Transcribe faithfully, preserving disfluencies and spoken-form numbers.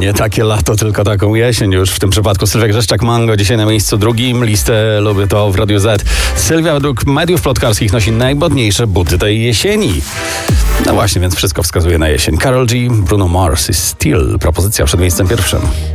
Nie takie lato, tylko taką jesień już. W tym przypadku Sylwia Grzeszczak, Mango, dzisiaj na miejscu drugim. Listę Lubię to w Radiu Z. Sylwia według mediów plotkarskich nosi najmodniejsze buty tej jesieni. No właśnie, więc wszystko wskazuje na jesień. Karol G, Bruno Mars i Steel. Propozycja przed miejscem pierwszym.